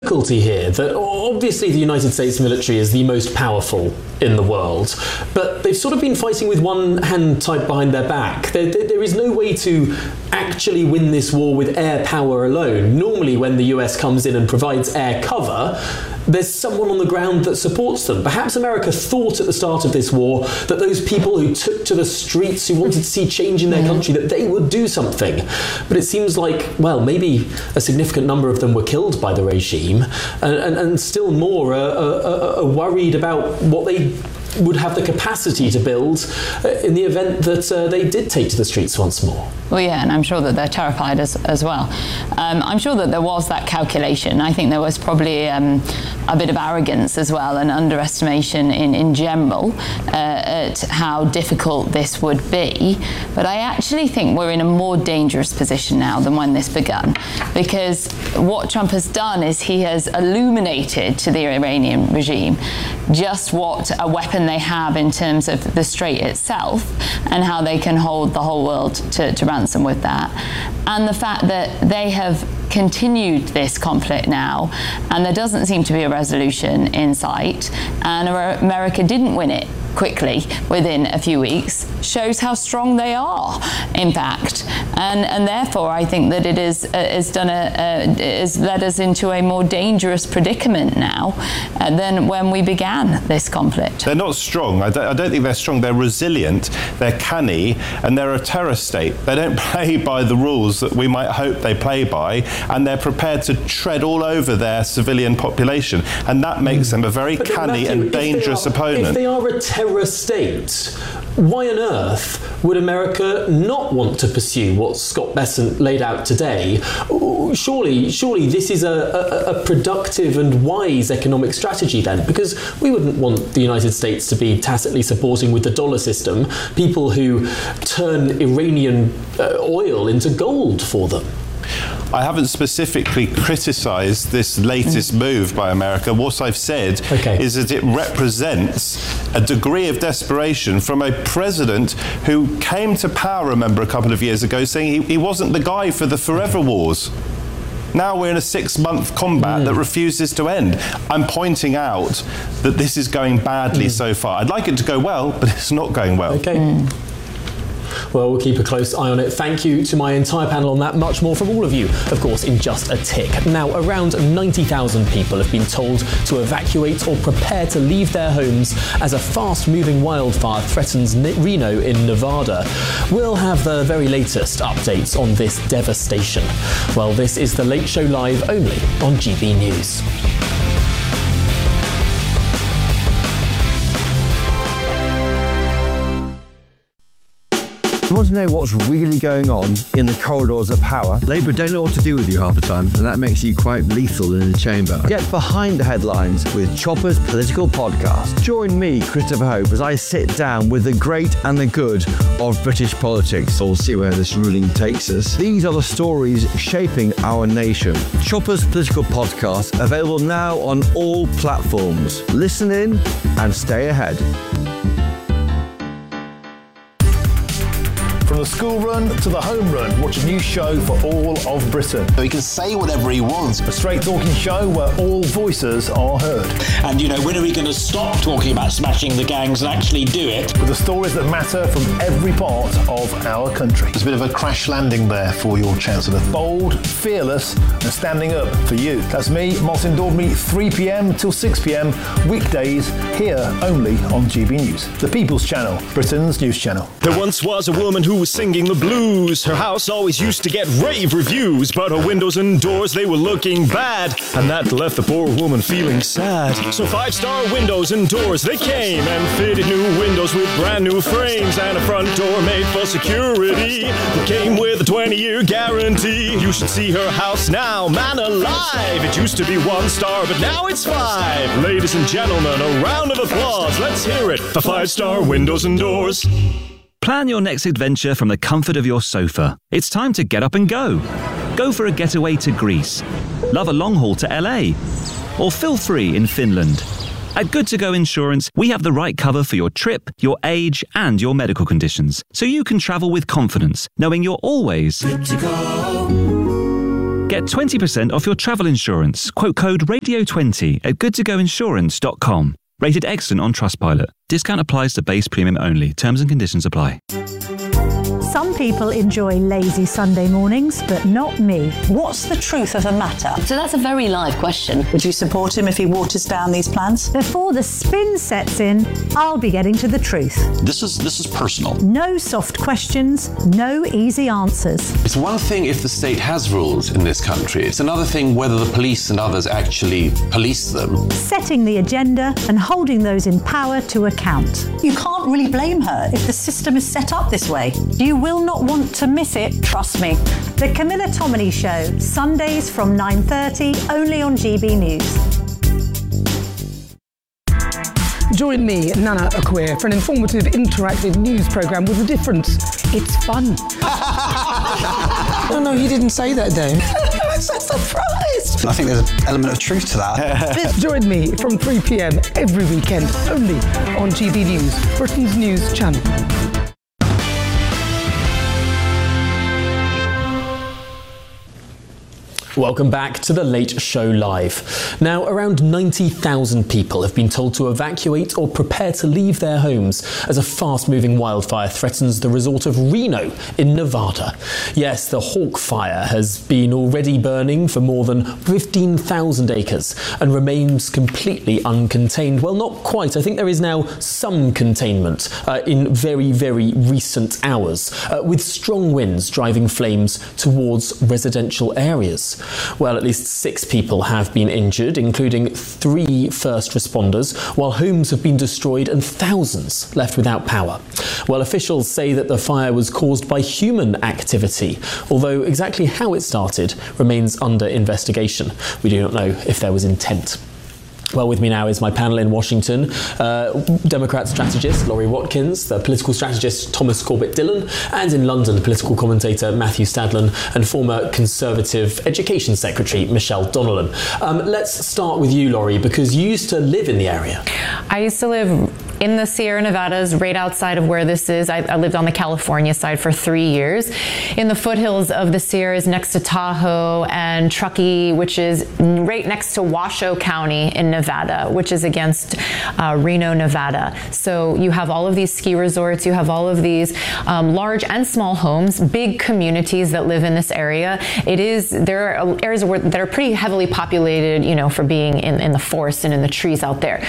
difficulty here that obviously the United States military is the most powerful in the world, but they've sort of been fighting with one hand tied behind their back. There is no way to actually win this war with air power alone. Normally when the US comes in and provides air cover, there's someone on the ground that supports them. Perhaps America thought at the start of this war that those people who took to the streets, who wanted to see change in their country, that they would do something. But it seems like, well, maybe a significant number of them were killed by the regime, and still more are worried about what they would have the capacity to build in the event that they did take to the streets once more. Well, yeah, and I'm sure that they're terrified as well. I'm sure that there was that calculation. I think there was probably a bit of arrogance as well, and underestimation in general at how difficult this would be. But I actually think we're in a more dangerous position now than when this began, because what Trump has done is he has illuminated to the Iranian regime just what a weapon they have in terms of the Strait itself and how they can hold the whole world to ransom with that. And the fact that they have continued this conflict now, and there doesn't seem to be a resolution in sight, and America didn't win it quickly within a few weeks, shows how strong they are, in fact. And therefore, I think that it is led us into a more dangerous predicament now than when we began this conflict. They're not strong. I don't think they're strong. They're resilient, they're canny, and they're a terror state. They don't play by the rules that we might hope they play by, and they're prepared to tread all over their civilian population. And that makes them a very canny and dangerous opponent. If they are a terror state, why on earth would America not want to pursue what Scott Bessent laid out today? Surely this is a productive and wise economic strategy then, because we wouldn't want the United States to be tacitly supporting with the dollar system people who turn Iranian oil into gold for them. I haven't specifically criticised this latest move by America. What I've said is that it represents a degree of desperation from a president who came to power, remember, a couple of years ago, saying he wasn't the guy for the forever wars. Now we're in a 6-month combat that refuses to end. I'm pointing out that this is going badly so far. I'd like it to go well, but it's not going well. Well, we'll keep a close eye on it. Thank you to my entire panel on that. Much more from all of you, of course, in just a tick. Now, around 90,000 people have been told to evacuate or prepare to leave their homes as a fast-moving wildfire threatens Reno in Nevada. We'll have the very latest updates on this devastation. Well, this is The Late Show Live, only on GB News. You want to know what's really going on in the corridors of power? Labour don't know what to do with you half the time, and that makes you quite lethal in the chamber. Get behind the headlines with Chopper's Political Podcast. Join me, Christopher Hope, as I sit down with the great and the good of British politics. We'll see where this ruling takes us. These are the stories shaping our nation. Chopper's Political Podcast, available now on all platforms. Listen in and stay ahead. From the school run to the home run, watch a new show for all of Britain. He can say whatever he wants. A straight talking show where all voices are heard. And, when are we going to stop talking about smashing the gangs and actually do it? With the stories that matter from every part of our country. There's a bit of a crash landing there for your Chancellor. Bold, fearless, and standing up for you. That's me, Martin Daubney, 3 p.m. till 6 p.m, weekdays, here only on GB News. The People's Channel, Britain's news channel. There once was a woman who was singing the blues. Her house always used to get rave reviews, but her windows and doors, they were looking bad, and that left the poor woman feeling sad. So 5-star windows and doors, they came and fitted new windows with brand new frames and a front door made for security that came with a 20-year guarantee. You should see her house now, man alive. It used to be 1 star, but now it's 5. Ladies and gentlemen, a round of applause. Let's hear it for 5-star windows and doors. Plan your next adventure from the comfort of your sofa. It's time to get up and go. Go for a getaway to Greece. Love a long haul to LA. Or feel free in Finland. At Good To Go Insurance, we have the right cover for your trip, your age, and your medical conditions, so you can travel with confidence, knowing you're always good to go. Get 20% off your travel insurance. Quote code radio20 at goodtogoinsurance.com. Rated excellent on Trustpilot. Discount applies to base premium only. Terms and conditions apply. Some people enjoy lazy Sunday mornings, but not me. What's the truth of the matter? So that's a very live question. Would you support him if he waters down these plans? Before the spin sets in, I'll be getting to the truth. This is personal. No soft questions, no easy answers. It's one thing if the state has rules in this country. It's another thing whether the police and others actually police them. Setting the agenda and holding those in power to account. You can't really blame her if the system is set up this way. You will not want to miss it, trust me. The Camilla Tominey Show, Sundays from 9:30, only on GB News. Join me, Nana Akua, for an informative, interactive news programme with a difference. It's fun. No, he didn't say that, Dave. I'm so surprised. I think there's an element of truth to that. Join me from 3 p.m. every weekend, only on GB News, Britain's news channel. Welcome back to The Late Show Live. Now, around 90,000 people have been told to evacuate or prepare to leave their homes as a fast-moving wildfire threatens the resort of Reno in Nevada. Yes, the Hawk Fire has been already burning for more than 15,000 acres and remains completely uncontained. Well, not quite. I think there is now some containment in very, very recent hours, with strong winds driving flames towards residential areas. Well, at least 6 people have been injured, including 3 first responders, while homes have been destroyed and thousands left without power. Well, officials say that the fire was caused by human activity, although exactly how it started remains under investigation. We do not know if there was intent. Well, with me now is my panel in Washington, Democrat strategist Laurie Watkins, the political strategist Thomas Corbett-Dillon, and in London, the political commentator Matthew Stadlen, and former Conservative Education Secretary Michelle Donnellan. Let's start with you, Laurie, because you used to live in the area. I used to live in the Sierra Nevadas, right outside of where this is. I lived on the California side for 3 years, in the foothills of the Sierras next to Tahoe and Truckee, which is right next to Washoe County in Nevada, which is against Reno, Nevada. So you have all of these ski resorts, you have all of these large and small homes, big communities that live in this area. There are areas that are pretty heavily populated, for being in the forest and in the trees out there.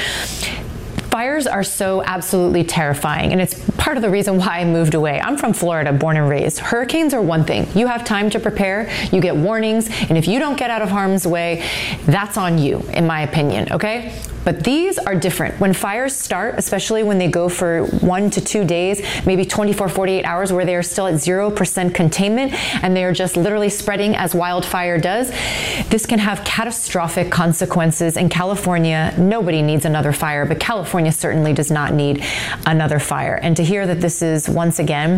Fires are so absolutely terrifying, and it's part of the reason why I moved away. I'm from Florida, born and raised. Hurricanes are one thing. You have time to prepare, you get warnings, and if you don't get out of harm's way, that's on you, in my opinion, okay? But these are different. When fires start, especially when they go for 1 to 2 days, maybe 24, 48 hours, where they are still at 0% containment and they are just literally spreading as wildfire does, this can have catastrophic consequences. In California, nobody needs another fire, but California certainly does not need another fire. And to hear that this is once again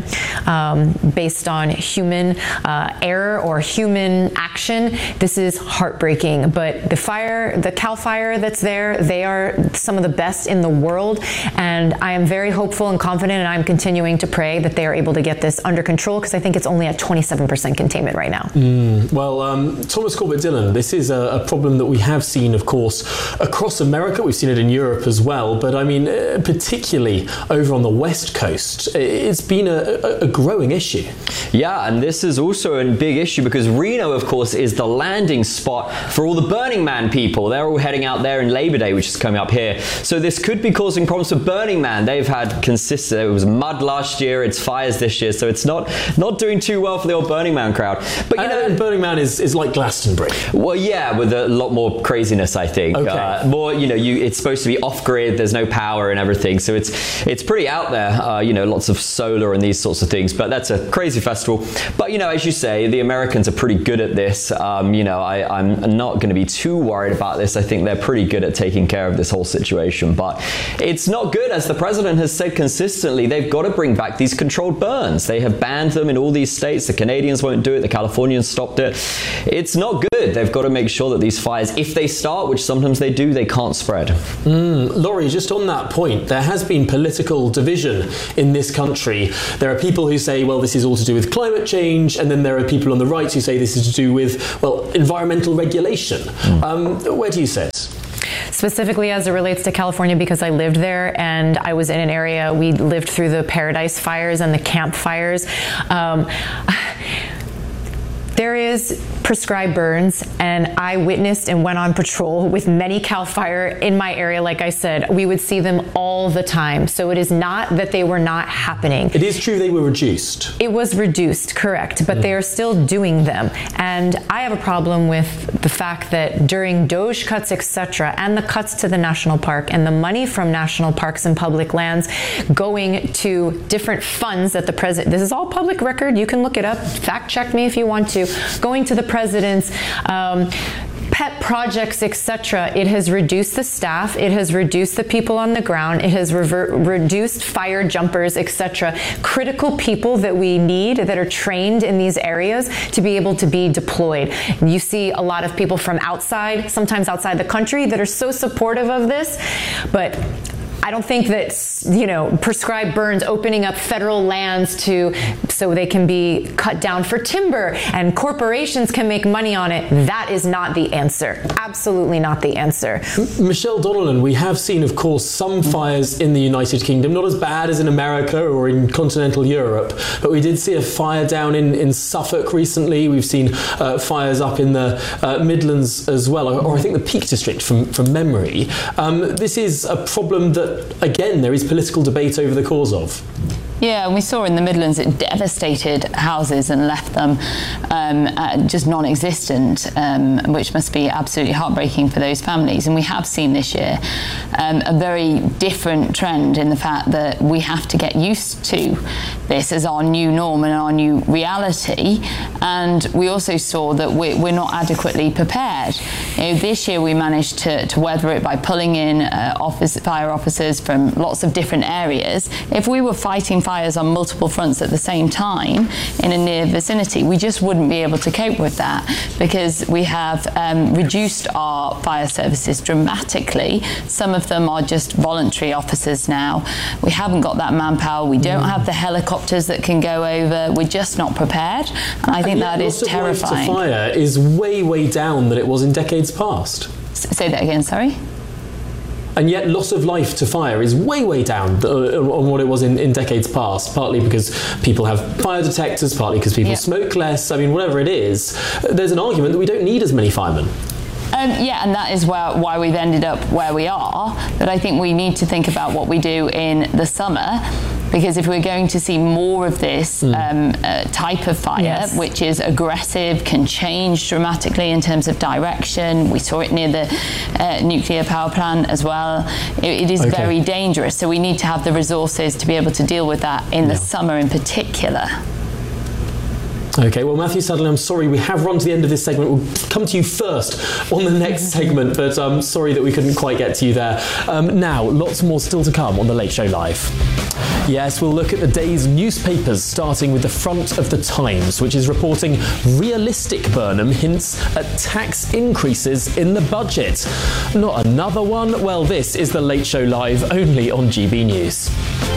based on human error or human action, this is heartbreaking. But the Cal Fire that's there, they are some of the best in the world, and I am very hopeful and confident, and I'm continuing to pray that they are able to get this under control, because I think it's only at 27% containment right now. Well, Thomas Corbett-Dillon, this is a problem that we have seen, of course, across America. We've seen it in Europe as well, but I mean, particularly over on the West Coast, it's been a growing issue. Yeah, and this is also a big issue because Reno, of course, is the landing spot for all the Burning Man people. They're all heading out there in Labor Day, which is coming up here. So this could be causing problems for Burning Man. They've had it was mud last year, it's fires this year, so it's not doing too well for the old Burning Man crowd. But and Burning Man is like Glastonbury. Well, yeah, with a lot more craziness, I think. Okay. More, it's supposed to be off grid. There's no power and everything, so it's pretty out there. Lots of solar and these sorts of things. But that's a crazy festival. But as you say, the Americans are pretty good at this. I'm not going to be too worried about this. I think they're pretty good at taking care of this whole situation, but it's not good. As the president has said consistently, they've got to bring back these controlled burns. They have banned them in all these states. The Canadians won't do it. The Californians stopped it. It's not good. They've got to make sure that these fires, if they start, which sometimes they do, they can't spread. Laurie, just on on that point, there has been political division in this country. There are people who say, well, this is all to do with climate change, and then there are people on the right who say this is to do with, well, environmental regulation. Where do you sit? Specifically as it relates to California, because I lived there and I was in an area, we lived through the Paradise Fires and the Camp Fires. There is prescribed burns, and I witnessed and went on patrol with many CAL FIRE in my area. Like I said, we would see them all the time. So it is not that they were not happening. It is true they were reduced. It was reduced, correct, but they are still doing them. And I have a problem with the fact that during DOGE cuts, etc., and the cuts to the national park and the money from national parks and public lands going to different funds that the president, this is all public record, you can look it up, fact check me if you want to, going to the president's pet projects, etc. It has reduced the staff, it has reduced the people on the ground, it has reduced fire jumpers, etc. Critical people that we need that are trained in these areas to be able to be deployed. You see a lot of people from outside, sometimes outside the country, that are so supportive of this, but I don't think that, prescribed burns, opening up federal lands so they can be cut down for timber and corporations can make money on it, that is not the answer. Absolutely not the answer. Michelle Donnellan, we have seen, of course, some fires in the United Kingdom, not as bad as in America or in continental Europe, but we did see a fire down in Suffolk recently. We've seen fires up in the Midlands as well, or I think the Peak District from memory. This is a problem that, again, there is political debate over the cause of. Yeah, and we saw in the Midlands it devastated houses and left them just non-existent, which must be absolutely heartbreaking for those families. And we have seen this year a very different trend in the fact that we have to get used to this as our new norm and our new reality. And we also saw that we're not adequately prepared. This year we managed to weather it by pulling in fire officers from lots of different areas. If we were fighting fires on multiple fronts at the same time in a near vicinity, we just wouldn't be able to cope with that, because we have reduced our fire services dramatically. Some of them are just voluntary officers now. We haven't got that manpower. We don't have the helicopters that can go over. We're just not prepared. And I think that is terrifying. Loss of life to fire is way, way down than it was in decades past. Say that again, sorry? And yet loss of life to fire is way, way down on what it was in decades past, partly because people have fire detectors, partly because people smoke less. I mean, whatever it is, there's an argument that we don't need as many firemen. Yeah, and that is why we've ended up where we are. But I think we need to think about what we do in the summer, because if we're going to see more of this type of fire, which is aggressive, can change dramatically in terms of direction. We saw it near the nuclear power plant as well. It is very dangerous. So we need to have the resources to be able to deal with that in the summer in particular. Okay, well, Matthew Sadler, I'm sorry, we have run to the end of this segment. We'll come to you first on the next segment, but I'm sorry that we couldn't quite get to you there. Now, lots more still to come on The Late Show Live. Yes, we'll look at the day's newspapers, starting with the front of the Times, which is reporting realistic Burnham hints at tax increases in the budget. Not another one? Well, this is The Late Show Live, only on GB News.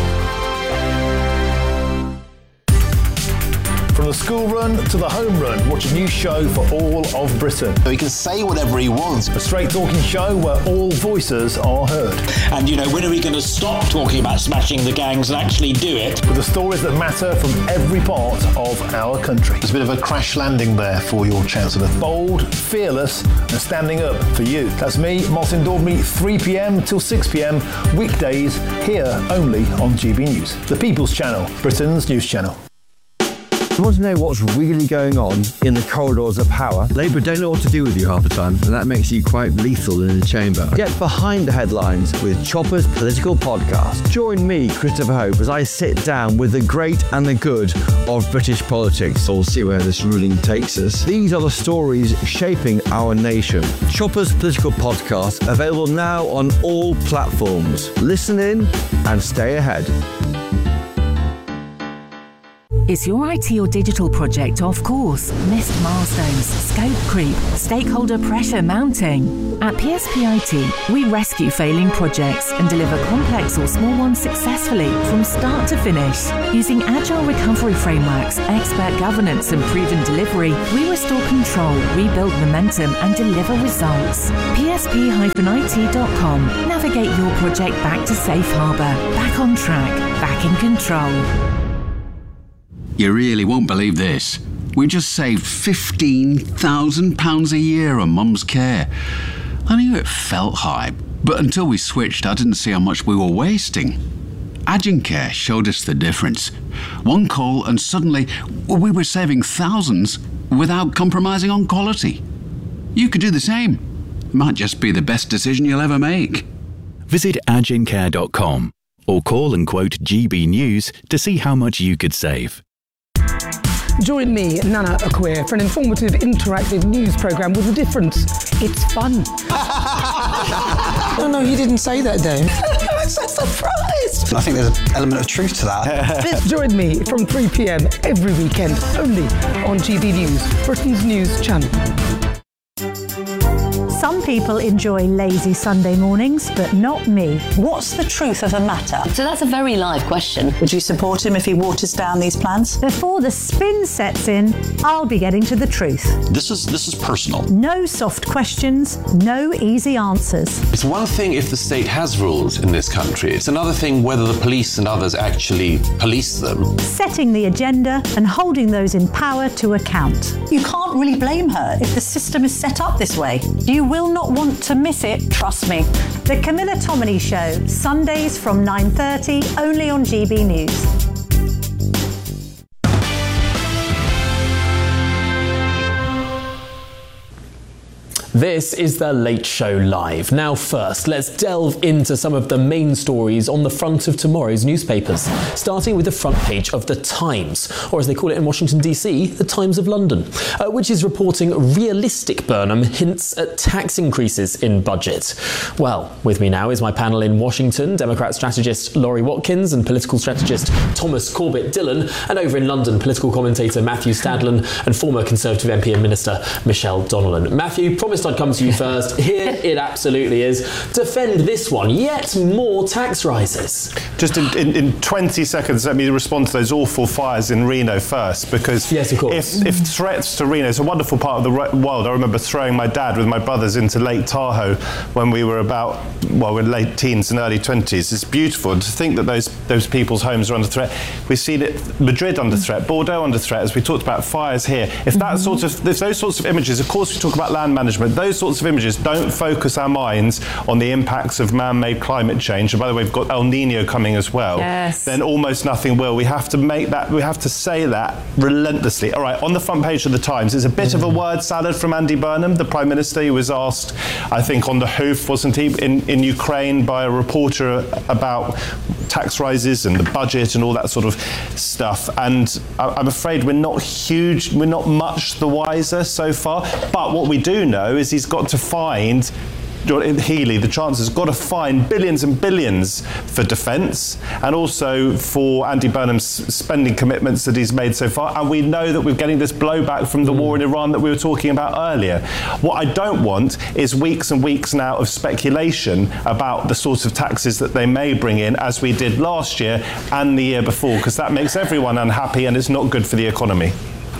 From the school run to the home run, watch a new show for all of Britain. So he can say whatever he wants. A straight talking show where all voices are heard. And, when are we going to stop talking about smashing the gangs and actually do it? With the stories that matter from every part of our country. There's a bit of a crash landing there for your Chancellor. Bold, fearless, and standing up for you. That's me, Martin Daubney, 3 p.m. till 6 p.m. weekdays, here only on GB News. The People's Channel, Britain's news channel. You want to know what's really going on in the corridors of power? Labour don't know what to do with you half the time, and that makes you quite lethal in the chamber. Get behind the headlines with Chopper's Political Podcast. Join me, Christopher Hope, as I sit down with the great and the good of British politics. We'll see where this ruling takes us. These are the stories shaping our nation. Chopper's Political Podcast, available now on all platforms. Listen in and stay ahead. Is your IT or digital project off course? Missed milestones, scope creep, stakeholder pressure mounting? At PSP IT, we rescue failing projects and deliver complex or small ones successfully from start to finish. Using agile recovery frameworks, expert governance and proven delivery, we restore control, rebuild momentum and deliver results. PSP-IT.com. Navigate your project back to safe harbour, back on track, back in control. You really won't believe this. We just saved £15,000 a year on Mum's care. I knew it felt high, but until we switched, I didn't see how much we were wasting. Agencare showed us the difference. One call and suddenly we were saving thousands without compromising on quality. You could do the same. It might just be the best decision you'll ever make. Visit agencare.com or call and quote GB News to see how much you could save. Join me, Nana Akua, for an informative, interactive news programme with a difference. It's fun. No, you didn't say that, Dave. I'm so surprised. I think there's an element of truth to that. Join me from 3 p.m. every weekend, only on GB News, Britain's news channel. Some people enjoy lazy Sunday mornings, but not me. What's the truth of the matter? So that's a very live question. Would you support him if he waters down these plans? Before the spin sets in, I'll be getting to the truth. This is personal. No soft questions, no easy answers. It's one thing if the state has rules in this country. It's another thing whether the police and others actually police them. Setting the agenda and holding those in power to account. You can't really blame her if the system is set up this way. You will not want to miss it, trust me. The Camilla Tominey Show, Sundays from 9:30, only on GB News. This is The Late Show Live. Now first, let's delve into some of the main stories on the front of tomorrow's newspapers, starting with the front page of The Times, or as they call it in Washington DC, The Times of London, which is reporting realistic Burnham hints at tax increases in budget. Well, with me now is my panel in Washington, Democrat strategist Laurie Watkins and political strategist Thomas Corbett Dillon, and over in London, political commentator Matthew Stadlen and former Conservative MP and Minister Michelle Donnellan. Matthew, promised I'd come to you first. Here it absolutely is. Defend this one. Yet more tax rises. Just in 20 seconds, let me respond to those awful fires in Reno first, because yes, of course. If threats to Reno, it's a wonderful part of the world. I remember throwing my dad with my brothers into Lake Tahoe when we were we're late teens and early 20s. It's beautiful. And to think that those people's homes are under threat. We've seen it, Madrid under threat, Bordeaux under threat, as we talked about fires here. If those sorts of images, of course we talk about land management, those sorts of images don't focus our minds on the impacts of man-made climate change. And by the way, we've got El Nino coming as well. Yes. Then almost nothing will. We have to say that relentlessly. All right, on the front page of the Times, it's a bit of a word salad from Andy Burnham, the Prime Minister. He was asked, I think on the hoof, wasn't he, in Ukraine by a reporter about tax rises and the budget and all that sort of stuff. And I'm afraid we're not much the wiser so far. But what we do know is he's got to find, Healy, the Chancellor's got to find billions and billions for defence and also for Andy Burnham's spending commitments that he's made so far. And we know that we're getting this blowback from the war in Iran that we were talking about earlier. What I don't want is weeks and weeks now of speculation about the sorts of taxes that they may bring in, as we did last year and the year before, because that makes everyone unhappy and it's not good for the economy.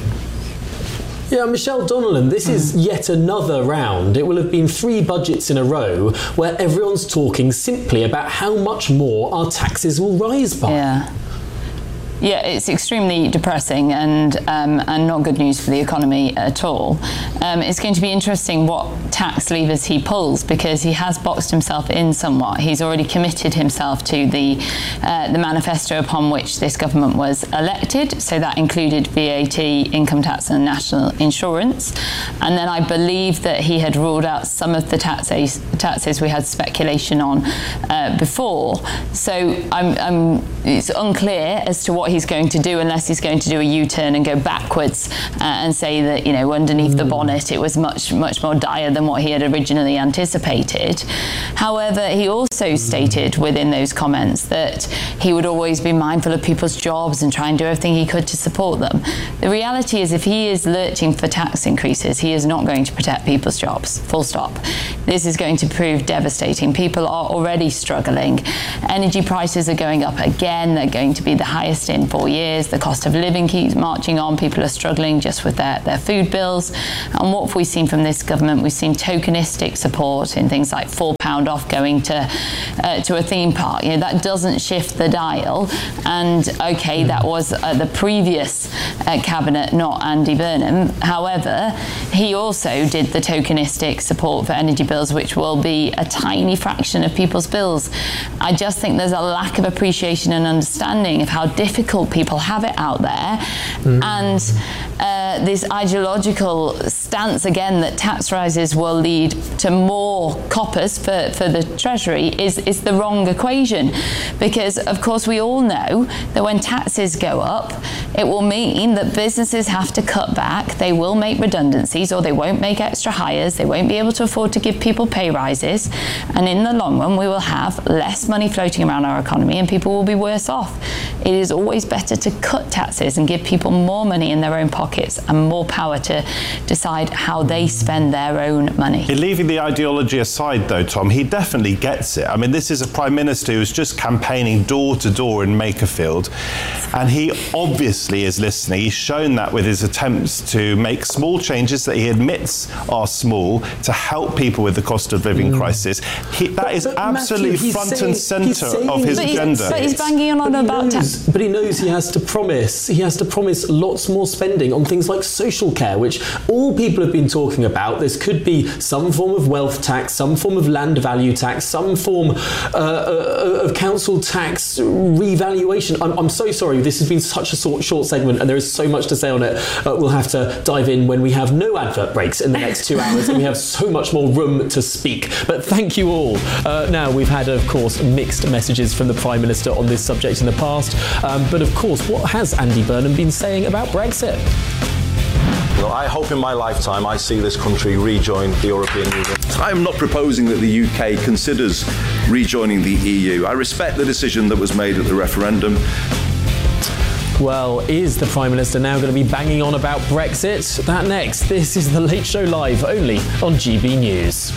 Yeah, Michelle Donnellan, this is yet another round. It will have been 3 budgets in a row where everyone's talking simply about how much more our taxes will rise by. Yeah, it's extremely depressing and not good news for the economy at all. It's going to be interesting what tax levers he pulls, because he has boxed himself in somewhat. He's already committed himself to the manifesto upon which this government was elected, so that included VAT, income tax and national insurance. And then I believe that he had ruled out some of the taxes we had speculation on before. So it's unclear as to what what he's going to do, unless he's going to do a U-turn and go backwards and say that, you know, underneath the bonnet it was much more dire than what he had originally anticipated. However, he also stated within those comments that he would always be mindful of people's jobs and try and do everything he could to support them. The reality is, if he is lurching for tax increases, he is not going to protect people's jobs, full stop. This is going to prove devastating. People are already struggling. Energy prices are going up again. They're going to be the highest in 4 years. The cost of living keeps marching on. People are struggling just with their food bills. And what have we seen from this government? We've seen tokenistic support in things like £4 off going to a theme park. You know, that doesn't shift the dial. And okay, that was the previous cabinet, not Andy Burnham. However, he also did the tokenistic support for energy bills, which will be a tiny fraction of people's bills. I just think there's a lack of appreciation and understanding of how difficult people have it out there. And this ideological stance again that tax rises will lead to more coppers for the Treasury is the wrong equation, because of course we all know that when taxes go up, it will mean that businesses have to cut back, they will make redundancies, or they won't make extra hires, they won't be able to afford to give people pay rises, and in the long run we will have less money floating around our economy and people will be worse off. It is always better to cut taxes and give people more money in their own pockets and more power to decide how they spend their own money. Leaving the ideology aside though, Tom, he definitely gets it. I mean, this is a Prime Minister who's just campaigning door to door in Makerfield, and he obviously is listening. He's shown that with his attempts to make small changes that he admits are small to help people with the cost of living crisis. That is absolutely front and centre of his agenda. But he's banging on about tax. But he knows he has to promise. He has to promise lots more spending on things like social care, which all people have been talking about. This could be some form of wealth tax, some form of land value tax, some form of council tax revaluation. I'm so sorry. This has been such a short segment, and there is so much to say on it. We'll have to dive in when we have no advert breaks in the next 2 hours, and we have so much more room to speak. But thank you all. Now, we've had, of course, mixed messages from the Prime Minister on this subject in the past. But of course, what has Andy Burnham been saying about Brexit? Well, I hope in my lifetime I see this country rejoin the European Union. I'm not proposing that the UK considers rejoining the EU. I respect the decision that was made at the referendum. Well, is the Prime Minister now going to be banging on about Brexit? That next. This is The Late Show Live, only on GB News.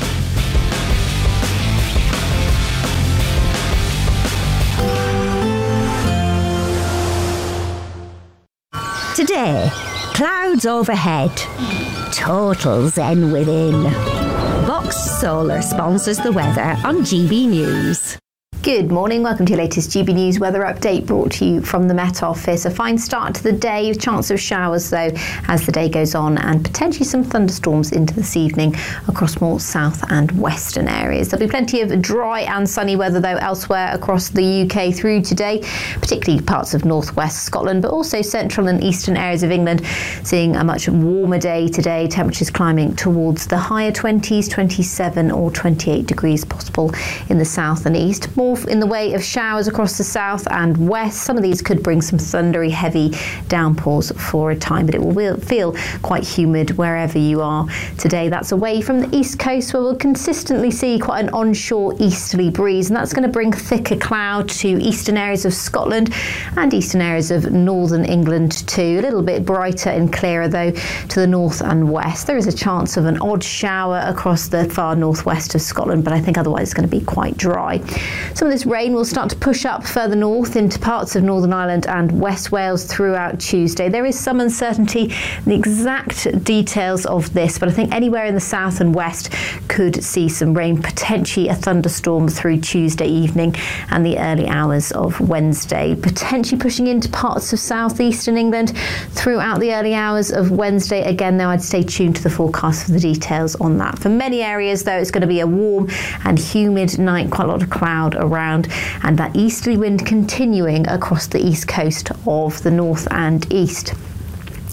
Today, clouds overhead, total zen within. Vox Solar sponsors the weather on GB News. Good morning, welcome to your latest GB News weather update brought to you from the Met Office. A fine start to the day, chance of showers though as the day goes on, and potentially some thunderstorms into this evening across more south and western areas. There'll be plenty of dry and sunny weather though elsewhere across the UK through today, particularly parts of northwest Scotland, but also central and eastern areas of England, seeing a much warmer day today. Temperatures climbing towards the higher 20s, 27 or 28 degrees possible in the south and east. More in the way of showers across the south and west. Some of these could bring some thundery heavy downpours for a time, but it will feel quite humid wherever you are today. That's away from the east coast, where we'll consistently see quite an onshore easterly breeze, and that's going to bring thicker cloud to eastern areas of Scotland and eastern areas of northern England too. A little bit brighter and clearer though to the north and west. There is a chance of an odd shower across the far northwest of Scotland, but I think otherwise it's going to be quite dry. Some of this rain will start to push up further north into parts of Northern Ireland and West Wales throughout Tuesday. There is some uncertainty in the exact details of this, but I think anywhere in the south and west could see some rain, potentially a thunderstorm through Tuesday evening and the early hours of Wednesday, potentially pushing into parts of southeastern England throughout the early hours of Wednesday. Again, though, I'd stay tuned to the forecast for the details on that. For many areas, though, it's going to be a warm and humid night, quite a lot of cloud around, and that easterly wind continuing across the east coast of the north and east.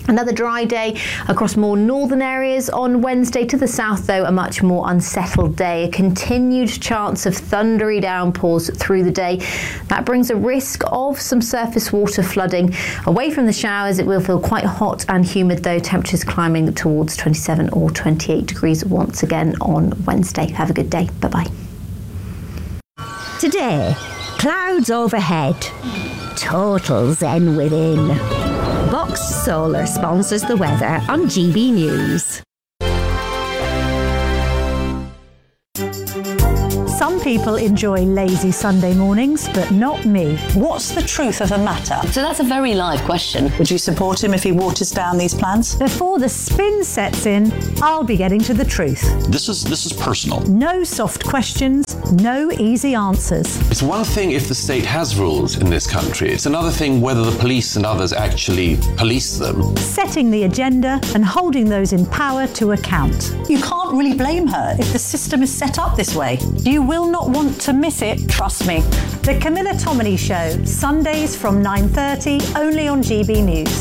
Another dry day across more northern areas on Wednesday. To the south, though, a much more unsettled day. A continued chance of thundery downpours through the day. That brings a risk of some surface water flooding. Away from the showers, it will feel quite hot and humid, though. Temperatures climbing towards 27 or 28 degrees once again on Wednesday. Have a good day. Bye-bye. Today, clouds overhead. Total zen within. Box Solar sponsors the weather on GB News. Some people enjoy lazy Sunday mornings, but not me. What's the truth of the matter? So that's a very live question. Would you support him if he waters down these plans? Before the spin sets in, I'll be getting to the truth. This is personal. No soft questions, no easy answers. It's one thing if the state has rules in this country. It's another thing whether the police and others actually police them. Setting the agenda and holding those in power to account. You can't really blame her if the system is set up this way. You will not want to miss it, trust me. The Camilla Tominey Show, Sundays from 9:30, only on GB News.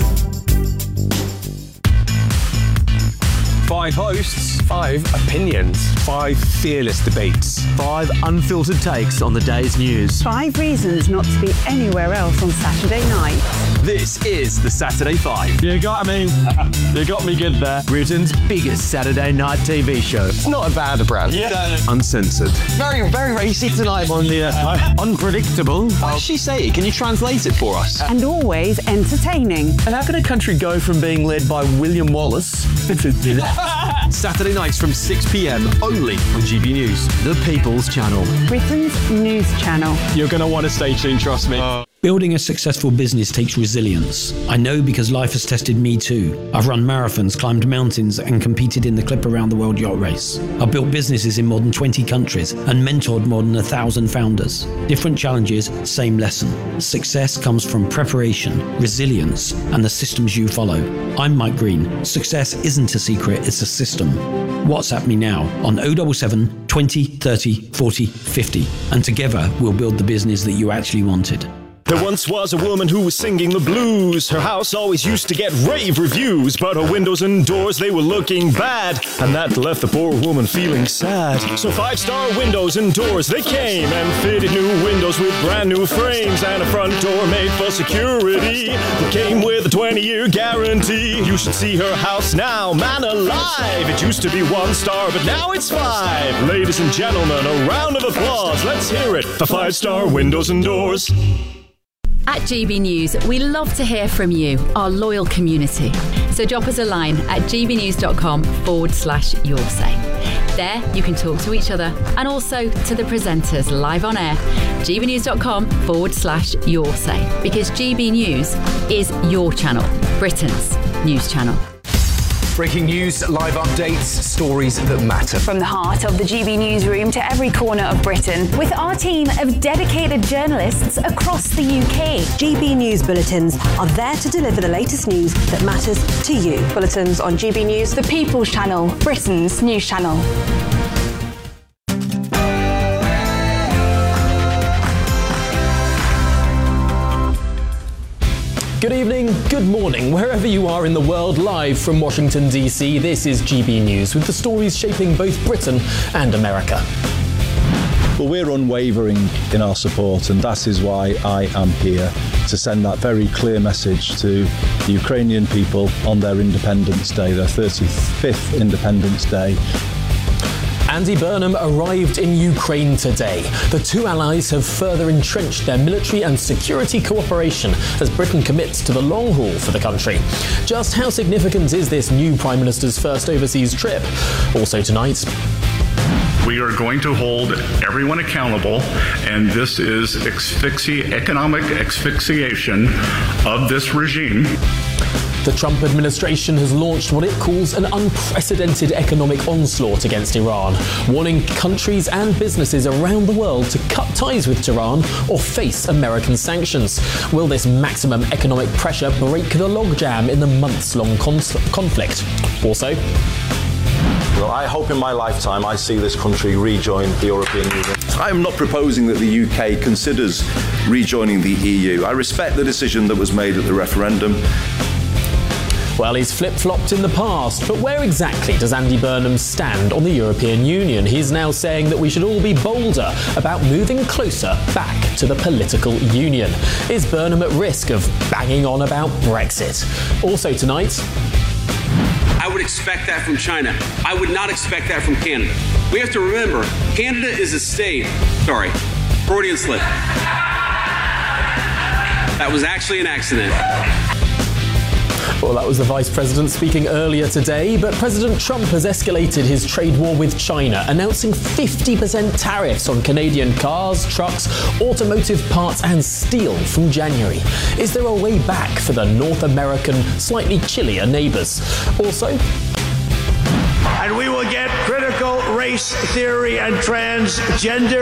5 hosts, 5 opinions, 5 fearless debates, 5 unfiltered takes on the day's news. 5 reasons not to be anywhere else on Saturday night. This is the Saturday 5. You got me. You got me good there. Britain's biggest Saturday night TV show. It's not a bad brand. Yeah. Uncensored. Very, very racy tonight. On the unpredictable. What did she say? Can you translate it for us? And always entertaining. And how can a country go from being led by William Wallace to Saturday nights from 6 p.m. only on GB News. The People's Channel. Britain's news channel. You're going to want to stay tuned, trust me. Building a successful business takes resilience. I know because life has tested me too. I've run marathons, climbed mountains, and competed in the Clip Around the World Yacht Race. I've built businesses in more than 20 countries and mentored more than 1,000 founders. Different challenges, same lesson. Success comes from preparation, resilience, and the systems you follow. I'm Mike Green. Success isn't a secret, it's a system. WhatsApp me now on 077 20 30 40 50, and together we'll build the business that you actually wanted. There once was a woman who was singing the blues. Her house always used to get rave reviews, but her windows and doors, they were looking bad, and that left the poor woman feeling sad. So 5-star windows and doors, they came and fitted new windows with brand new frames and a front door made for security that came with a 20-year guarantee. You should see her house now, man alive. It used to be 1 star, but now it's 5. Ladies and gentlemen, a round of applause. Let's hear it for 5-star windows and doors. At GB News, we love to hear from you, our loyal community. So drop us a line at gbnews.com/yoursay. There, you can talk to each other and also to the presenters live on air. gbnews.com/yoursay. Because GB News is your channel, Britain's news channel. Breaking news, live updates, stories that matter. From the heart of the GB newsroom to every corner of Britain, with our team of dedicated journalists across the UK. GB News bulletins are there to deliver the latest news that matters to you. Bulletins on GB News, the People's Channel, Britain's news channel. Good evening, good morning, wherever you are in the world, live from Washington, D.C. This is GB News with the stories shaping both Britain and America. Well, we're unwavering in our support, and that is why I am here to send that very clear message to the Ukrainian people on their Independence Day, their 35th Independence Day. Andy Burnham arrived in Ukraine today. The two allies have further entrenched their military and security cooperation as Britain commits to the long haul for the country. Just how significant is this new Prime Minister's first overseas trip? Also tonight, we are going to hold everyone accountable, and this is economic asphyxiation of this regime. The Trump administration has launched what it calls an unprecedented economic onslaught against Iran, warning countries and businesses around the world to cut ties with Tehran or face American sanctions. Will this maximum economic pressure break the logjam in the months-long conflict? Also, well, I hope in my lifetime I see this country rejoin the European Union. I am not proposing that the UK considers rejoining the EU. I respect the decision that was made at the referendum. Well, he's flip-flopped in the past, but where exactly does Andy Burnham stand on the European Union? He's now saying that we should all be bolder about moving closer back to the political union. Is Burnham at risk of banging on about Brexit? Also tonight... I would expect that from China. I would not expect that from Canada. We have to remember, Canada is a state. Sorry, Freudian slip. That was actually an accident. Well, that was the Vice President speaking earlier today, but President Trump has escalated his trade war with China, announcing 50% tariffs on Canadian cars, trucks, automotive parts and steel from January. Is there a way back for the North American, slightly chillier neighbours? Also... And we will get critical race theory and transgender